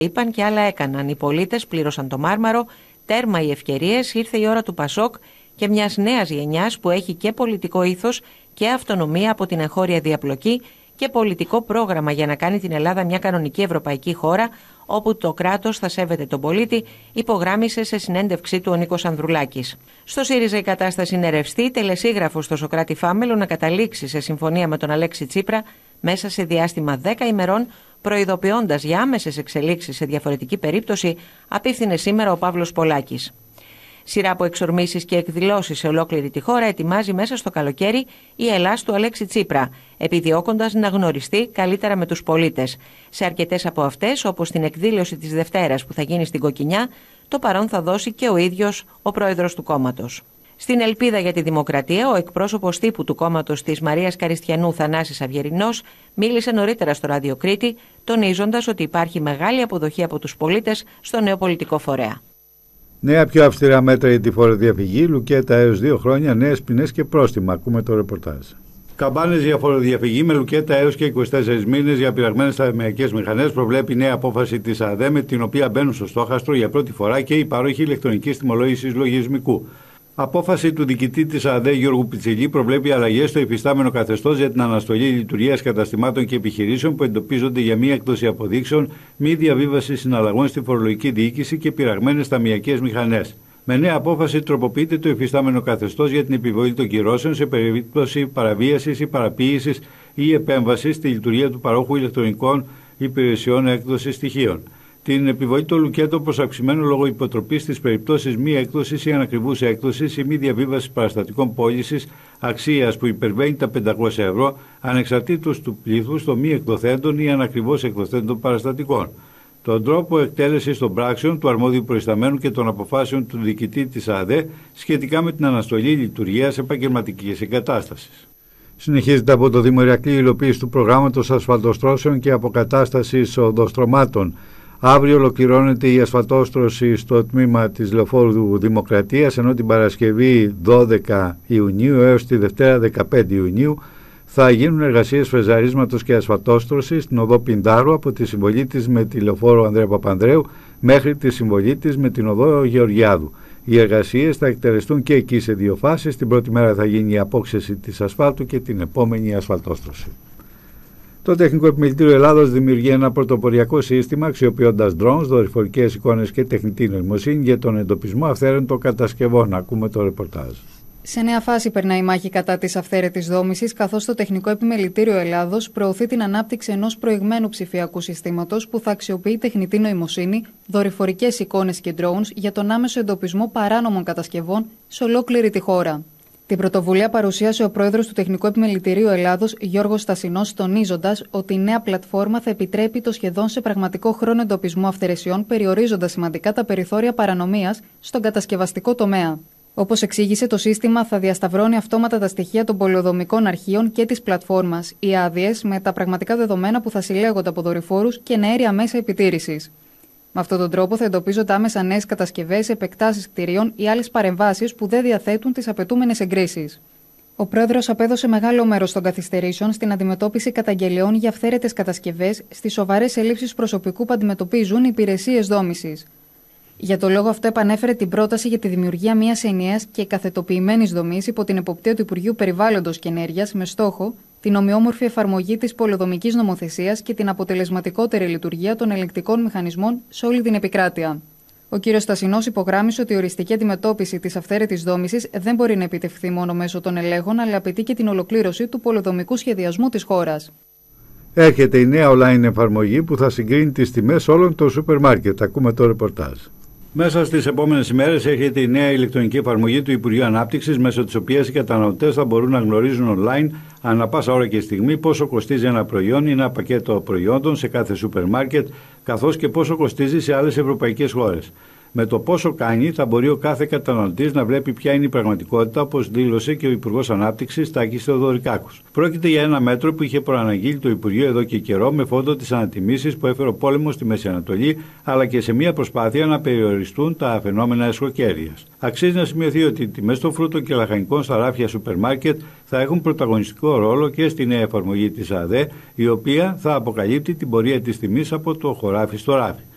Είπαν και άλλα έκαναν. Οι πολίτες πλήρωσαν το μάρμαρο, τέρμα οι ευκαιρίες, ήρθε η ώρα του Πασόκ και μιας νέας γενιάς που έχει και πολιτικό ήθος και αυτονομία από την εγχώρια διαπλοκή και πολιτικό πρόγραμμα για να κάνει την Ελλάδα μια κανονική ευρωπαϊκή χώρα όπου το κράτος θα σέβεται τον πολίτη, υπογράμμισε σε συνέντευξή του ο Νίκος Ανδρουλάκης. Στο ΣΥΡΙΖΑ η κατάσταση είναι ρευστή, τελεσίγραφο στο Σωκράτη Φάμελο να καταλήξει σε συμφωνία με τον Αλέξη Τσίπρα μέσα σε διάστημα 10 ημερών, προειδοποιώντας για άμεσες εξελίξεις σε διαφορετική περίπτωση, απίφθινε σήμερα ο Παύλος Πολάκης. Σειρά από εξορμήσεις και εκδηλώσεις σε ολόκληρη τη χώρα ετοιμάζει μέσα στο καλοκαίρι η Ελλάς του Αλέξη Τσίπρα, επιδιώκοντας να γνωριστεί καλύτερα με τους πολίτες. Σε αρκετές από αυτές, όπως την εκδήλωση της Δευτέρας που θα γίνει στην Κοκκινιά, το παρόν θα δώσει και ο ίδιος ο πρόεδρος του κόμματος. Στην Ελπίδα για τη Δημοκρατία, ο εκπρόσωπος τύπου του κόμματος της Μαρίας Καριστιανού, Θανάσης Αυγερινός, μίλησε νωρίτερα στο Ράδιο Κρήτη, τονίζοντας ότι υπάρχει μεγάλη αποδοχή από τους πολίτες στο νέο πολιτικό φορέα. Νέα πιο αυστηρά μέτρα για τη φοροδιαφυγή, λουκέτα έως 2 χρόνια, νέες ποινές και πρόστιμα. Ακούμε το ρεπορτάζ. Καμπάνες για φοροδιαφυγή με λουκέτα έως και 24 μήνες για πειραγμένες ταμειακές μηχανές προβλέπει νέα απόφαση της ΑΔΕ, με την οποία μπαίνουν στο στόχαστρο για πρώτη φορά και οι πάροχοι ηλεκτρονικής τιμολόγησης λογισμικού. Απόφαση του διοικητή της ΑΔΕ Γιώργου Πιτσιλή προβλέπει αλλαγές στο υφιστάμενο καθεστώς για την αναστολή λειτουργίας καταστημάτων και επιχειρήσεων που εντοπίζονται για μη έκδοση αποδείξεων, μη διαβίβαση συναλλαγών στη φορολογική διοίκηση και πειραγμένες ταμειακές μηχανές. Με νέα απόφαση τροποποιείται το υφιστάμενο καθεστώς για την επιβολή των κυρώσεων σε περίπτωση παραβίασης ή παραποίησης ή επέμβασης στη λειτουργία του παρόχου ηλεκτρονικών υπηρεσιών έκδοσης στοιχείων. Την επιβολή των λουκέτων προς αυξημένο λόγο υποτροπής στις περιπτώσεις μη έκδοσης ή ανακριβούς έκδοσης ή μη διαβίβασης παραστατικών πώλησης αξίας που υπερβαίνει τα 500 ευρώ, ανεξαρτήτως του πλήθους των μη εκδοθέντων ή ανακριβώς εκδοθέντων παραστατικών. Τον τρόπο εκτέλεσης των πράξεων του αρμόδιου προϊσταμένου και των αποφάσεων του διοικητή της ΑΔΕ σχετικά με την αναστολή λειτουργίας επαγγελματικής εγκατάστασης. Συνεχίζεται από το Δήμο Ηρακλείου η υλοποίηση του προγράμματος ασφαλτοστρώσεων και αποκατάστασης οδοστρωμάτων. Αύριο ολοκληρώνεται η ασφαλτόστρωση στο τμήμα της Λεωφόρου Δημοκρατίας, ενώ την Παρασκευή 12 Ιουνίου έως τη Δευτέρα 15 Ιουνίου θα γίνουν εργασίες φρεζαρίσματος και ασφαλτόστρωσης στην οδό Πινδάρου από τη συμβολή της με τη Λεωφόρο Ανδρέα Παπανδρέου μέχρι τη συμβολή της με την οδό Γεωργιάδου. Οι εργασίες θα εκτελεστούν και εκεί σε 2 φάσεις. Την πρώτη μέρα θα γίνει η απόξεση της ασφάλτου και την επόμενη η ασφαλτόστρωση. Το Τεχνικό Επιμελητήριο Ελλάδος δημιουργεί ένα πρωτοποριακό σύστημα αξιοποιώντας drones, δορυφορικές εικόνες και τεχνητή νοημοσύνη για τον εντοπισμό αυθαίρετων κατασκευών. Ακούμε το ρεπορτάζ. Σε νέα φάση περνάει η μάχη κατά της αυθαίρετης δόμησης, καθώς το Τεχνικό Επιμελητήριο Ελλάδος προωθεί την ανάπτυξη ενός προηγμένου ψηφιακού συστήματος που θα αξιοποιεί τεχνητή νοημοσύνη, δορυφορικές εικόνες και drones για τον άμεσο εντοπισμό παράνομων κατασκευών σε ολόκληρη τη χώρα. Την πρωτοβουλία παρουσίασε ο πρόεδρος του Τεχνικού Επιμελητηρίου Ελλάδος, Γιώργος Στασινός, τονίζοντας ότι η νέα πλατφόρμα θα επιτρέπει το σχεδόν σε πραγματικό χρόνο εντοπισμό αυθαιρεσιών, περιορίζοντας σημαντικά τα περιθώρια παρανομίας στον κατασκευαστικό τομέα. Όπως εξήγησε, το σύστημα θα διασταυρώνει αυτόματα τα στοιχεία των πολεοδομικών αρχείων και της πλατφόρμας, οι άδειες με τα πραγματικά δεδομένα που θα συλλέγονται από δορυφόρους και εναέρια μέσα επιτήρησης. Με αυτόν τον τρόπο θα εντοπίζονται άμεσα νέες κατασκευές, επεκτάσεις κτηρίων ή άλλες παρεμβάσεις που δεν διαθέτουν τις απαιτούμενες εγκρίσεις. Ο πρόεδρος απέδωσε μεγάλο μέρος των καθυστερήσεων στην αντιμετώπιση καταγγελιών για αυθαίρετες κατασκευές, στις σοβαρές ελλείψεις προσωπικού που αντιμετωπίζουν οι υπηρεσίες δόμησης. Για το λόγο αυτό, επανέφερε την πρόταση για τη δημιουργία μιας ενιαίας και καθετοποιημένης δομής υπό την εποπτεία του Υπουργείου Περιβάλλοντος και Ενέργειας, με στόχο την ομοιόμορφη εφαρμογή της πολεοδομικής νομοθεσίας και την αποτελεσματικότερη λειτουργία των ελεγκτικών μηχανισμών σε όλη την επικράτεια. Ο κ. Στασινός υπογράμμισε ότι η οριστική αντιμετώπιση της αυθαίρετης δόμησης δεν μπορεί να επιτευχθεί μόνο μέσω των ελέγχων, αλλά απαιτεί και την ολοκλήρωση του πολεοδομικού σχεδιασμού της χώρας. Έρχεται η νέα online εφαρμογή που θα συγκρίνει τις τιμές όλων των σούπερ μάρκετ. Ακούμε το ρεπορτάζ. Μέσα στις επόμενες ημέρες έρχεται η νέα ηλεκτρονική εφαρμογή του Υπουργείου Ανάπτυξης, μέσω της οποίας οι καταναλωτές θα μπορούν να γνωρίζουν online ανά πάσα ώρα και στιγμή πόσο κοστίζει ένα προϊόν ή ένα πακέτο προϊόντων σε κάθε σούπερ μάρκετ, καθώς και πόσο κοστίζει σε άλλες ευρωπαϊκές χώρες. Με το πόσο κάνει θα μπορεί ο κάθε καταναλωτής να βλέπει ποια είναι η πραγματικότητα, όπως δήλωσε και ο Υπουργός Ανάπτυξης Τάκης Θεοδωρικάκος. Πρόκειται για ένα μέτρο που είχε προαναγγείλει το Υπουργείο εδώ και καιρό, με φόντο τις ανατιμήσεις που έφερε ο πόλεμος στη Μέση Ανατολή, αλλά και σε μια προσπάθεια να περιοριστούν τα φαινόμενα εσχροκέρδειας. Αξίζει να σημειωθεί ότι οι τιμές των φρούτων και λαχανικών στα ράφια σούπερ μάρκετ θα έχουν πρωταγωνιστικό ρόλο και στη νέα εφαρμογή της ΑΔΕ, η οποία θα αποκαλύπτει την πορεία της τιμής από το χωράφι στο ράφι.